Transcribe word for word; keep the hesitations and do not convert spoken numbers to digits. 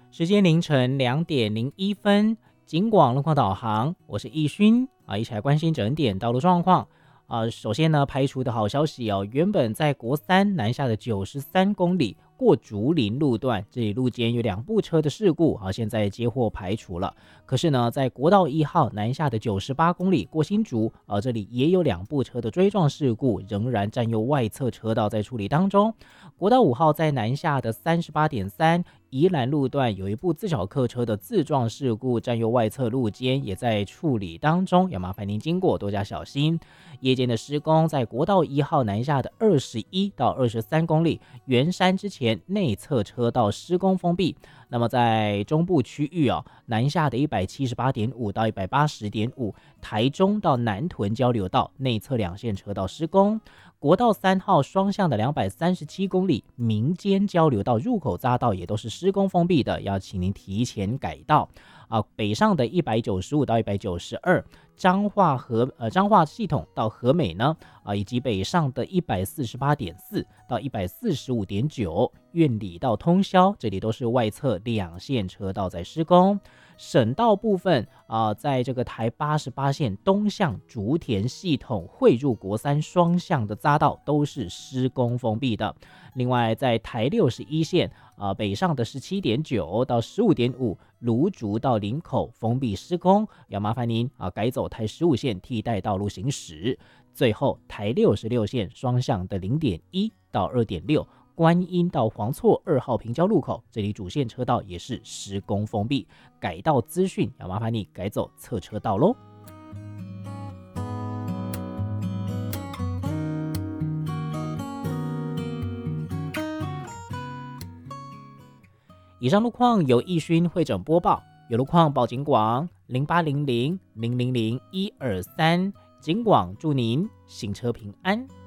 时间凌晨两点零一分，警广路况导航，我是易勋啊，一起来关心整点道路状况啊。首先呢，排除的好消息哦，原本在国三南下的九十三公里过竹林路段，这里路肩有两部车的事故啊，现在接获排除了。可是呢，在国道一号南下的九十八公里过新竹啊，这里也有两部车的追撞事故，仍然占用外侧车道在处理当中。国道五号在南下的三十八点三。宜兰路段有一部自小客车的自撞事故，占用外侧路肩，也在处理当中，要麻烦您经过多加小心。夜间的施工在国道一号南下的二十一到二十三公里，圆山之前内侧车道施工封闭。那么在中部区域哦，南下的一百七十八点五到一百八十点五，台中到南屯交流道内侧两线车道施工。国道三号双向的两百三十七公里民间交流道入口匝道也都是施工封闭的，要请您提前改道啊。北上的一百九十五到一百九十二，彰化和呃彰化系统到和美呢啊，以及北上的一百四十八点四到一百四十五点九，苑里到通霄，这里都是外侧两线车道在施工。省道部分啊、呃，在这个台八十八线东向竹田系统汇入国三双向的匝道都是施工封闭的。另外，在台六十一线啊、呃，北上的十七点九到十五点五，芦竹到林口封闭施工，要麻烦您啊改走台十五线替代道路行驶。最后，台六十六线双向的零点一到二点六。观音到黄厝二号平交路口，这里主线车道也是施工封闭，改道资讯要麻烦你改走侧车道咯。以上路况由易勋会诊播报，有路况报警广零八零零零零零一二三，警广祝您行车平安。